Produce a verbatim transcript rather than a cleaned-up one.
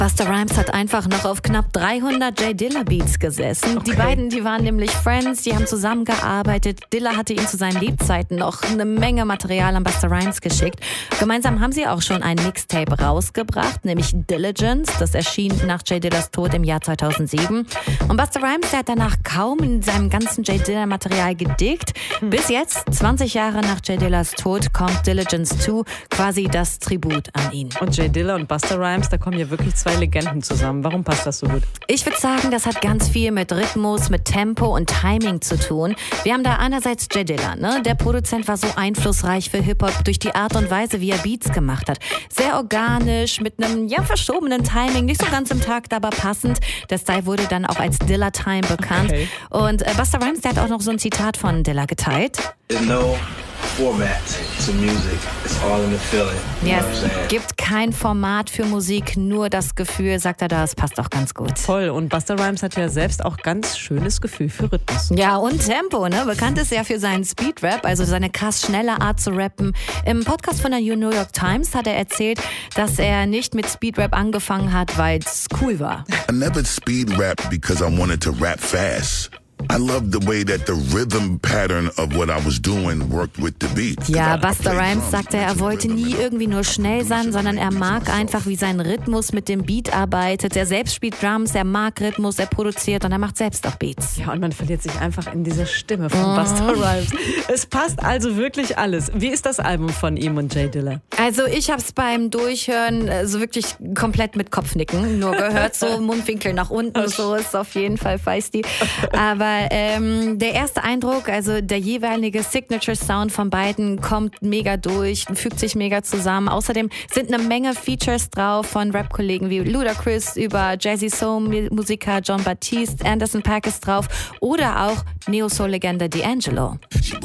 Busta Rhymes hat einfach noch auf knapp dreihundert J Dilla Beats gesessen. Okay. Die beiden, die waren nämlich Friends, die haben zusammengearbeitet. Dilla hatte ihm zu seinen Lebzeiten noch eine Menge Material an Busta Rhymes geschickt. Gemeinsam haben sie auch schon ein Mixtape rausgebracht, nämlich Diligence. Das erschien nach J Dillas Tod im Jahr zweitausendsieben. Und Busta Rhymes, der hat danach kaum in seinem ganzen J Dilla Material gedickt. Hm. Bis jetzt, zwanzig Jahre nach J Dillas Tod, kommt Diligence zwei, quasi das Tribut an ihn. Und J Dilla und Busta Rhymes, da kommen ja wirklich zwei Legenden zusammen. Warum passt das so gut? Ich würde sagen, das hat ganz viel mit Rhythmus, mit Tempo und Timing zu tun. Wir haben da einerseits J Dilla, ne? Der Produzent war so einflussreich für Hip-Hop durch die Art und Weise, wie er Beats gemacht hat. Sehr organisch, mit einem ja verschobenen Timing, nicht so ganz im Takt, aber passend. Der Style wurde dann auch als Dilla-Time bekannt. Okay. Und äh, Busta Rhymes, der hat auch noch so ein Zitat von Dilla geteilt. No format to music. It's all in the feeling. Ja, es gibt kein Format für Musik, nur das Gefühl, sagt er da, es passt auch ganz gut. Toll. Und Busta Rhymes hat ja selbst auch ganz schönes Gefühl für Rhythmus. Ja, und Tempo, ne? Bekannt ist er für seinen Speedrap, also seine krass schnelle Art zu rappen. Im Podcast von der New York Times hat er erzählt, dass er nicht mit Speedrap angefangen hat, weil es cool war. I never speed rap because I wanted to rap fast. I loved the way that the rhythm pattern of what I was doing worked with the beat. Ja, Busta Rhymes sagte, er wollte nie irgendwie nur schnell sein, sondern er mag einfach, wie sein Rhythmus mit dem Beat arbeitet. Er selbst spielt Drums, er mag Rhythmus, er produziert und er macht selbst auch Beats. Ja, und man verliert sich einfach in dieser Stimme von mhm. Busta Rhymes. Es passt also wirklich alles. Wie ist das Album von ihm und J Dilla? Also ich habe es beim Durchhören so also wirklich komplett mit Kopfnicken nur gehört, so Mundwinkel nach unten, so ist auf jeden Fall feisty. Aber ähm, der erste Eindruck, also der jeweilige Signature-Sound von beiden kommt mega durch, fügt sich mega zusammen. Außerdem sind eine Menge Features drauf von Rap-Kollegen wie Ludacris über Jazzy-Soul-Musiker Jon Batiste, Anderson .Paak ist drauf oder auch Neo-Soul-Legende D'Angelo.